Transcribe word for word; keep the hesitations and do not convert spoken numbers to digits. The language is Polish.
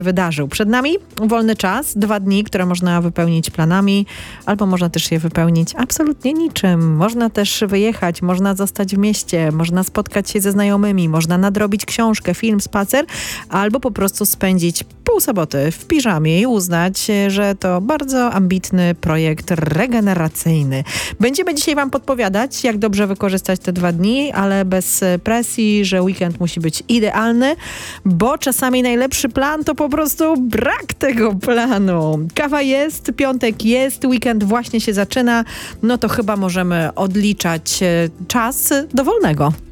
wydarzył. Przed nami wolny czas, dwa dni, które można wypełnić planami, albo można też je wypełnić absolutnie niczym. Można też wyjechać, można zostać w mieście, można spotkać się ze znajomymi, można nadrobić książkę, film, spacer, albo po prostu spędzić pół soboty w piżamie i uznać, że to bardzo ambitny projekt regeneracyjny. Będziemy dzisiaj wam podpowiadać, jak dobrze wykorzystać te dwa dni, ale bez presji, że weekend musi być idealny, bo czasami najlepszy plan to po prostu brak tego planu. Kawa jest, piątek jest, weekend właśnie się zaczyna, no to chyba możemy odliczać czas do wolnego.